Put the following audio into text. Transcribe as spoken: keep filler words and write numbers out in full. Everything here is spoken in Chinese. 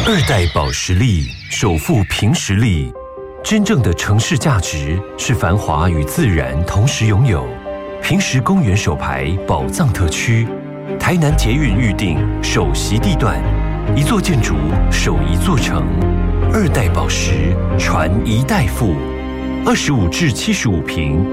二代保时利首富凭实力，真正的城市价值是繁华与自然同时拥有。平实公园首排宝藏特区，台南捷运预定首席地段，一座建筑守一座城。二代保时传一代富，二十五至七十五坪